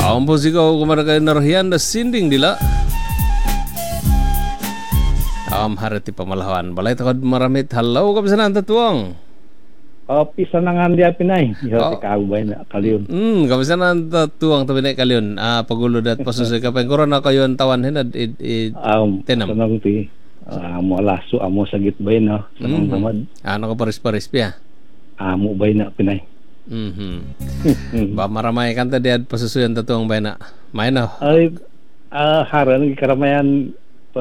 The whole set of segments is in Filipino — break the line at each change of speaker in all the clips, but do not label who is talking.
Ampun sih kau kemana kau nerhian dah sinding dila. Harati pamalawan. Balai takut maramit. Halo kau bisa nanti tuang.
Kopi senangan dia pinay. Iho
Oh,
ti kau na kaliun.
kau bisa nanti tuang tapi naik kalian. Pagulo dat pasusu kapeng corona kayon tawan henad tenam.
Senang ti. Amo lasu amo sagit bay na. Senang tamad.
Ano ko paris-paris piya.
Amo bay na pinay.
Ba maramay kan tadi ad pasusu yang tatuang bay na. Main no.
Ay haran karamayan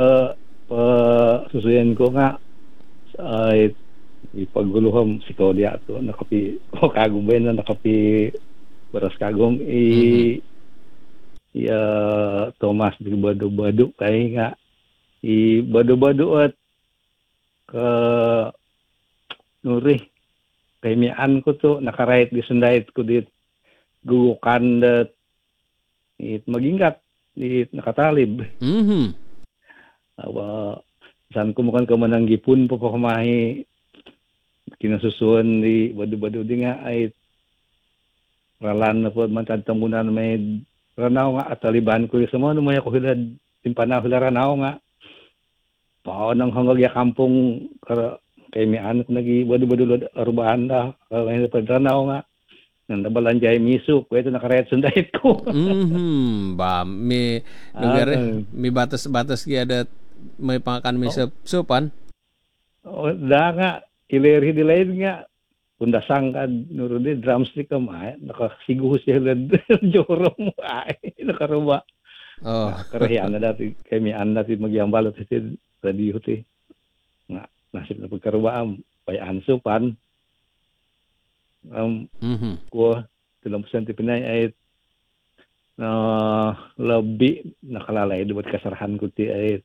susuyan ko nga ay ipaguluhom si Kodia to nakapi kagum bay na nakapi beras kagum Thomas di badu-badu kay nga i badu-badu at ke nuri kay mian ko to nakarait di sundait ko dit gugukan dat it maginggat di nakatalib. Saan ko mukan kamanang gipun po kumahi kinasusuan di badu-badu di nga ay ralan na po mantadtang muna may ranaw nga at taliban ko yung sama numaya ko hilad timpanaw hila ranaw nga pao nang hangag ya kampong kay mian ko nagi badu-badu arubaan da kaya ranaw nga nang nabalanjay miso ko ito nakarayat sundait ko.
Ba mi batas-batas gi ada may pangakan mi supan.
Da nga ileri di lain nga pundasang kad nuro di drumstick kam ay nakasiguhos sila joro mo ay nakaruba. Karahian na dati kami dati magyambal at si radio ti nga nasib na pagkarubaam payaan supan ko 30% pinay ay lebih nakalalay buat kasarahan ko ti ay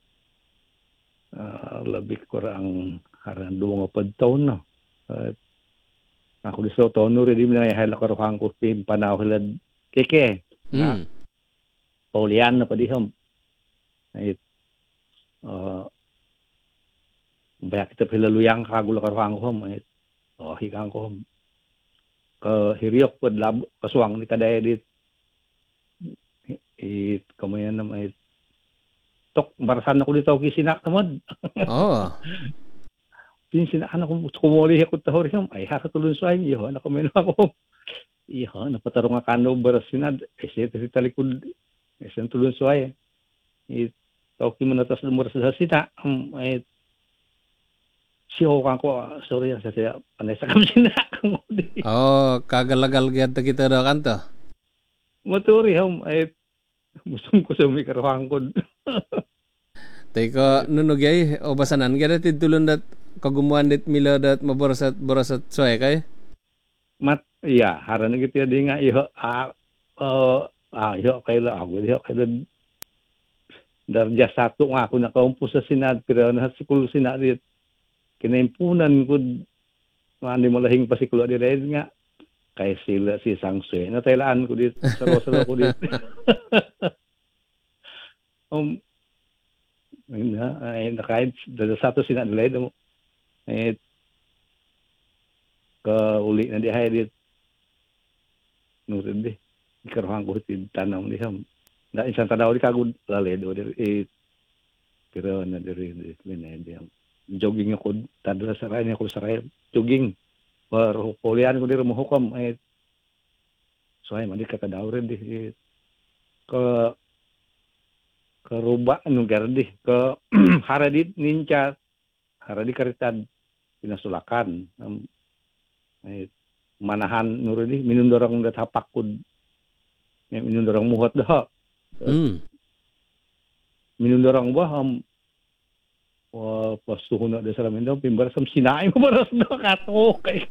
lebih kurang haran 20 tahun no. Ako diso tono rin na hela ko rokang ko pin panaw hilad keke. Paulian na padihom. Ay bayak kita pilaluyang kagulo ka rokang ko ay hikang ko ke hiriok pod lab kasuang ni kadaya dit kamayan na may tok barasan ako dito kisinak tamad. Pinsinan ako kumuli ako tahor him ay hakatulon sa iyo na kumeno ako. Iho na patarong nga kano barasinad kasi talikod esen tulon sa ay. Tawki mo natas lumur sa sita ay siho kan ko sorry sa siya panay sa kamsina ko.
Kagalagal gyud kita do kanto.
Motori hum ay musong ko sa mi karuhang ko.
Teko nunugay o basanan gyud tidulon dat kagumuan dit mila dat maborosat soy kay.
Iya haran gitu di nga iho iho kay la ako iho kay darja satu nga ako nakaumpo sa sinad pero na sikul sinad dit kinimpunan ko mani malahing pasikulo di red nga kay sila si Sangsoy na taylaan ko dit salo ko dit. Ay nakait darja satu sinad red mo eh uli na di hay dit nurin di ikarohang ko ti tanong di ham na isang tanaw di kagud laledo di pero na diri di jogging ako tadra sa ray ako sa ray jogging pero polian ko diri mo hukom so ay mandi kakadaw rin di karuba anu gardi ke haradit ninca haradi karitad pinasulakan manahan nurudi minum dorong dat hapakkud minum dorong muhot dah minum dorong bah pas tuhuna da salamin daw pimbar sam sinai mo baras do kato kay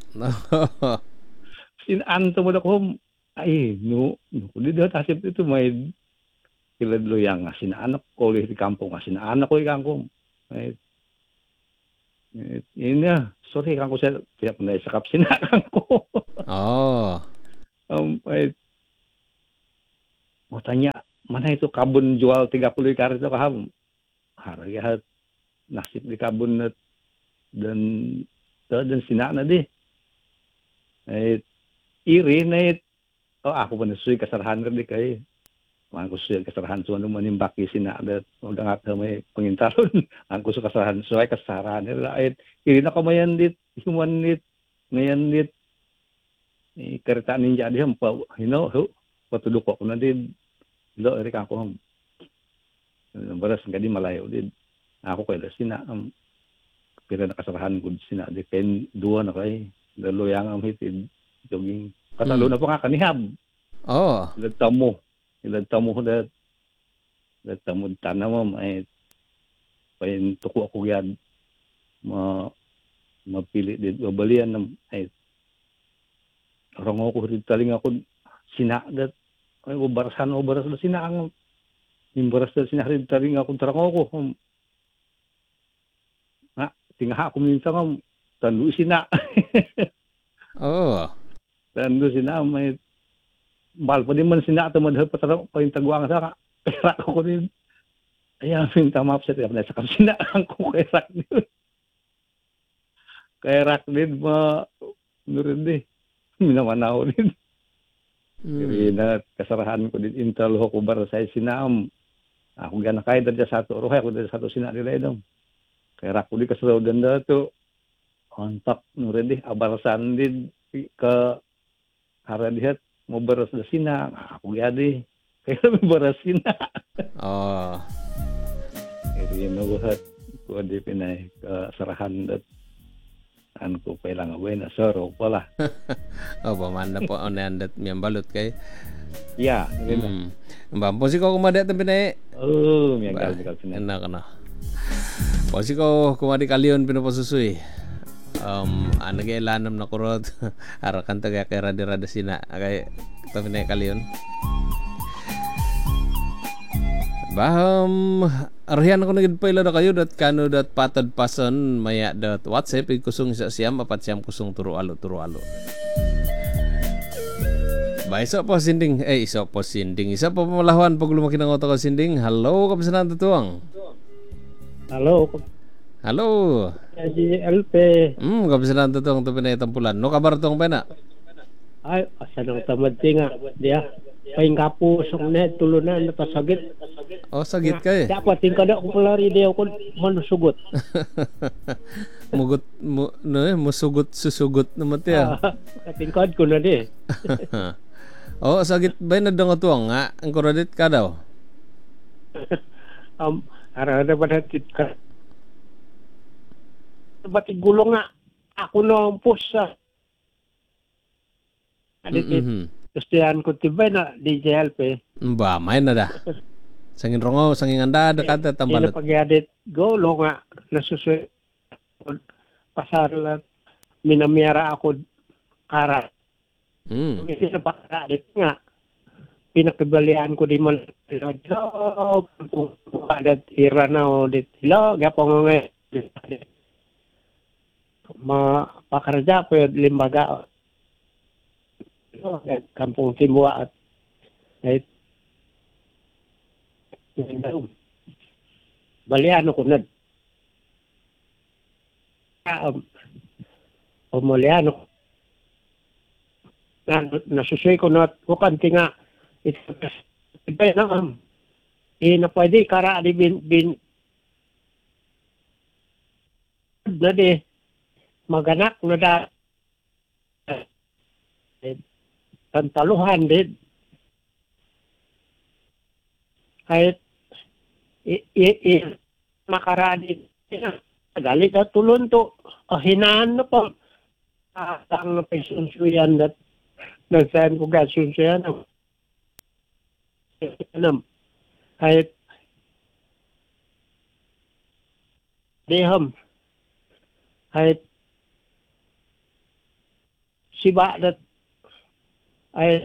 sinan to mo ko ay no di da tasip itu may kilad loyang asin anak ko di kampung asin anak ko ikangkom ay ini sorry kan ko sa tiyak na sakap sinakang ko. Mau tanya mana itu kabun jual 30 hektar itu kaham harga nasib di kabun dan sinak na di iri na ako pa nasuy kasarahan rin di kay Ang gusto yung kasarahan so naman yung baki sinadat magangat may pangintaron ang gusto kasarahan so ay kasarahan nila ay na kamayan dit human dit ngayon dit karita ninja di ham pa patudok ko na din lo eri ako baras ngadi malayo din ako kay sina pira na kasarahan gud sina di pen duwa na kay daloyang ang hitid jogging katalo na pa kanihab ilan tamo da tamo tanam ay pain tuko ako yan mapili din babalian ng ay rango ko rin taling ako sinadat ay baras na sina ang imbaras na sina rin taling ako tarango ko tingaha ko minsan ng tandu sina tandu sina may bal pa din man sina ito madhal patarang pa yung tagwang sa kaya ko rin ayan yung tamap sa tiyak na sa kapsina ang ko kay rak din kay rak din nurin din minamanaw din kaya na kasarahan ko din intal ho ko bara sa sinam ako gana kay dadya sa to rohay ako dadya sa to sina nila idong kay rak ko din kasaraw ganda to kontak nurin din abarasan din ka haradihat mo baras na sina ako yadi kaya may baras sina ito yung nabuhat ko di pinay kasarahan at ano ko pailang away na soro pala
pamanda po anandat miyang balot kay
Bampo
si ko kumadat ang pinay
miyang gal pinay
enak na po si ko kumadi kaliyon pinapasusuy nag-ilanam na kurot arakan taga kay rada sina kay tapi naik kaliyon baham arhian ko nagid paila na kayo dat kano dat patad pason maya dat WhatsApp kusung isa siyam apat siyam kusung turo alo ba isa po sinding isa po pamalawan pag lumaki ng otak ko sinding hello kapisanan tutuang Halo.
Si LP.
Kapisanan tutuang tapi na itampulan no kabar tuang pena
ay asan ang tamad nga dia paing kapusong na tulunan na pasagit
sagit kay
dapat ting kada ko lari dia ko manusugot
musugot susugot naman tiya
katingkad ko na di
sagit ba na dong tuang nga ang korodit ka daw
arada badatit ka batik gulong nga ako no pusa gustihan ko tibay na DJLP
ba may na da sangin rongo sangin anda dekat tambalat
pagyadit gulo nga nasusuy pasar lang minamiara ako kara kasi napakadit nga pinakibalian ko di man kung kadat ira na o dit hilo gapong nga mapakarja ko yung limbaga kampung Timua at baliano ko na Moliano nasusuy ko na kukanti nga ito na na pwede kara di bin na di maganak na da tantaluhan din kahit makaraan galit at tulon to hinaan na po ang napisunsuyan at nagsayan ko gasunsuyan kahit deham kahit siba dat ay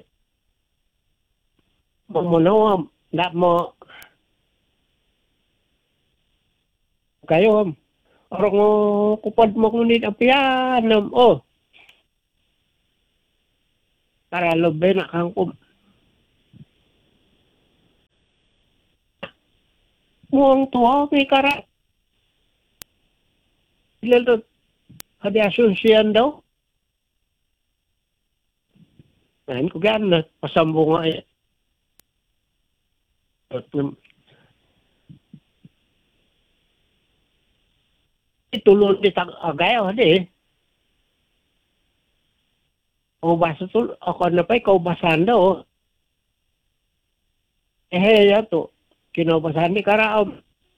mamunawam na mo kayo orang kupad mo ngunit apian para lobe na kang muang tuwa may kara ilan hadi asunsiyan daw ko gan na pasambunga Tulon di tag agayo di. O basa tul ako na pa ikaw basan daw. Ya to kinabasan ni karaom.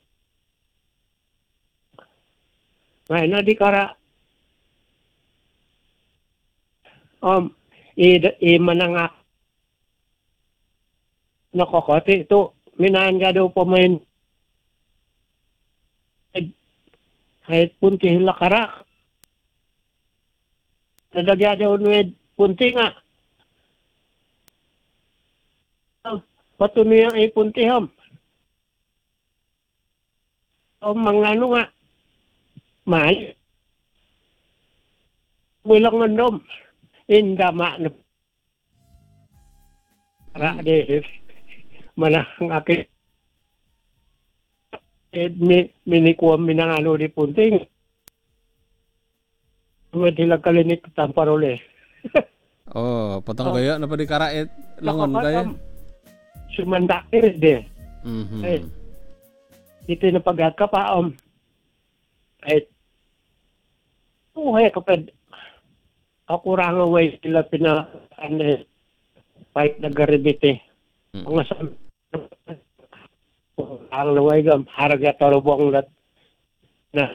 Ngayon na di kara manangak nakokote ito minahan ka daw pamain kahit punti hila kara nadagya daw nuwed punti nga patuloy ang ipunti mga ano nga mahal bilang ngandom indama na para de manang akin minikuam minangano di punting madilag kalinik tamparole
potong kayo na pa di karaet langon kayo.
Sumanda de.
Mhm.
Ito na pagka pa kapag ako rang away sila fight na garibite. Ang asam ang laway gam haraga tarubong na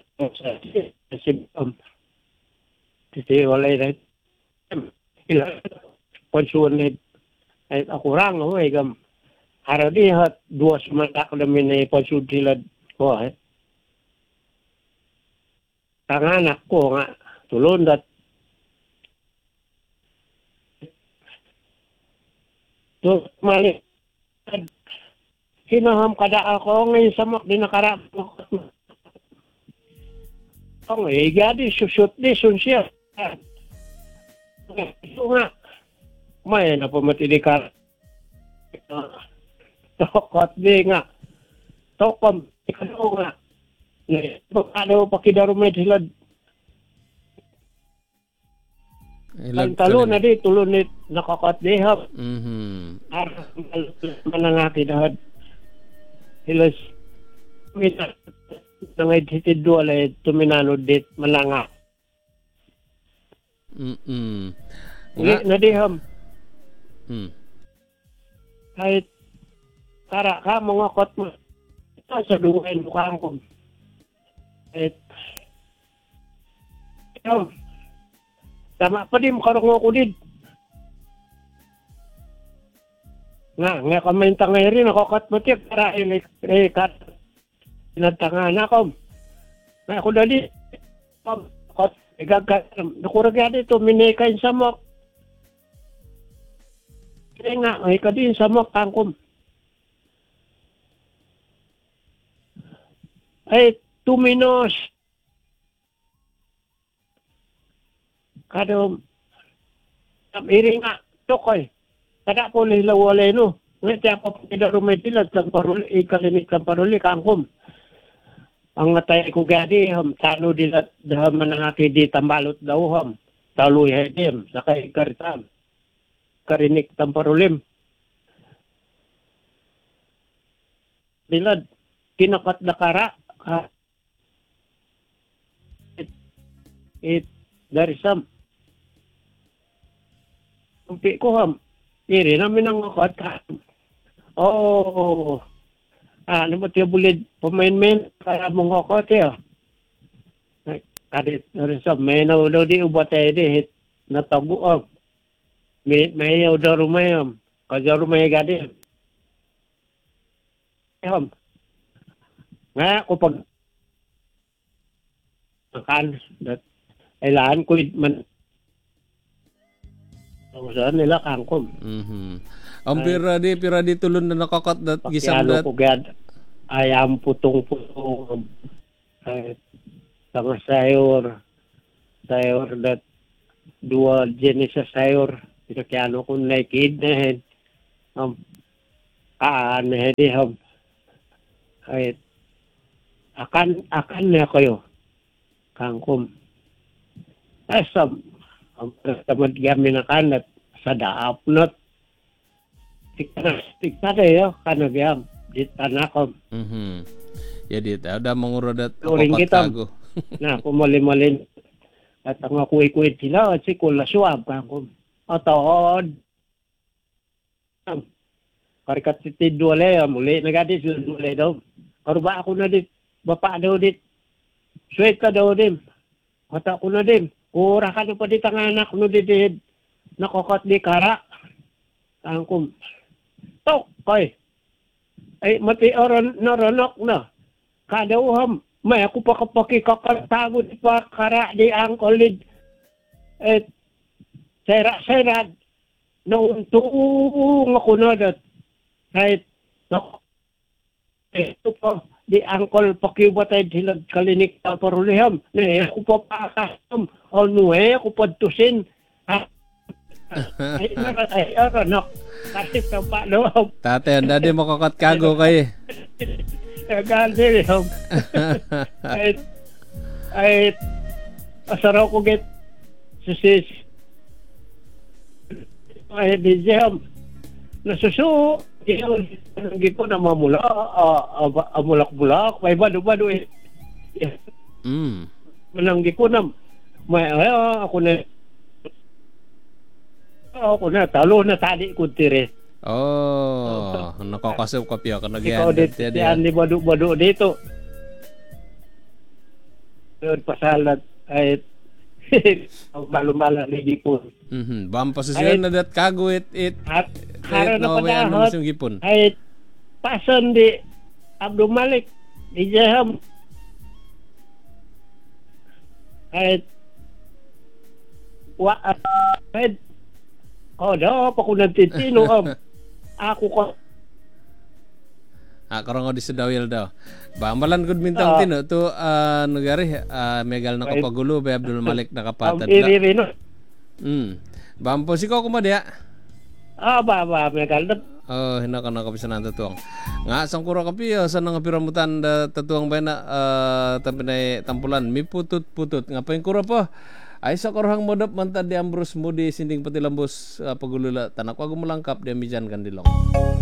titi walay na ila konsuan ay ako rang away gam haradi hat dua semantak namin na konsuan sila ko ang anak ko nga tulon dat to mali hinaham kada ako ngayon sa mak di nakarap ang gadi susut di sunsiya ito nga may na pamati di ka tokot di nga tokom ikaw nga ano pakidarumed sila talo na di tulon ni nakakot di hap manangati dahad hilas nangay titid wala tuminano dit malanga na di ham kahit kara ka mga kot mo ito sa duwain mukhang ko tama pa din karong ako din nga kamay tangay rin ako kat matip para kat pinatangan ako nga ako dali kot igagat nakuragyan ito minikain sa mok kaya nga ay kadin sa mok tangkom ay 2 minutes kada iring nga tokoy kada po nila wala no ngiti ako pida rumetilat sa paruli ikalinik sa paruli kangkom ang natay ko gadi talo dila daham manangati di tambalot daw taloy hedem sakay karitam karinik tamparulim dilad kinakat nakara it dari sam umpi ko iri namin ang akot ano ba tiyo bulid pamain-main kaya mong akot kadit dari sam may na daw di ubat di natago may daw rumay kaya rumay gadi nga ko pag makan kailangan ko man saan nila kangkom.
Ang pira di tulon na nakakot dat gisam dat.
Ko gad ayam putong-putong sama sayur dat dua jenis sa sayur pinakiano ko naikid na hedi ay akan na kayo kangkom asam ang tamad kami na kanat sa daap not tikta tayo kanagam Dit anakom.
Ya dit, ada mengurudat
Luring
kokot
kita.
kago.
Na kumalin-malin. At ang kuwi-kuwit sila, at si kula suwab kangkom. Atod. Karikat si Tidwale, muli nagadi si Tidwale daw. Karuba ako na dit. Bapa daw dit. Sweet ka daw din. Mata ko na din. Ura ka na pa dit ang anak no dit. Nakokot di kara. Kangkom. Tok, koy. Ay, mati oran naranok na. Kadauham. May ako pa kapakikakatago di pa kara di ang kolid. At sera-serad. Noong tuong ako na dat. Kahit, ito pa, di angkol pakibatay sila kalinik na paruliham. Ako pa pakasam. O nuwe, ako pa tusin. Ay, anak. Kasi sa palo.
Tate, anda di mo kokot kago kayo.
Ganti liham. Ay, asaraw ko get. Susis. Ay, di jam. Nasusu. Hindi ko na mamula. Amulak-bulak. May bado-bado eh. Mananggi ko na. May ako na. Talo na tali ko tiri.
Oh, nakakasup ka piyo.
Ikaw dito. Yan di bado-bado dito. Doon pasalat. Ay, malumala ni Gipon.
Bampasusiyan na dat kago it.
At haro na
Nawayan mo
padahot.
sa gipon.
Ay, pason di Abdul Malik. Di Jaham. Ay, ay, daw, pa ko nagtitino. Ako ko.
Karong di sa dawil daw. Bambalan gud mintang tino to nagari megal na kapagulo by Abdul Malik nakapatad.
Iririno.
Bampo si ko kumadya.
Ba, megal na.
Oh, hinaka na kapisan na tuwang. Nga sang kuro kapiyo sa nang piramutan da tatuang bay na tampinay tampulan mi putut-putut. Nga pa yung kuro po. Ay sa korhang modop mantad di Ambrose Moody sinding patilambos pagulula tanak wa gumulangkap di amijan kandilong.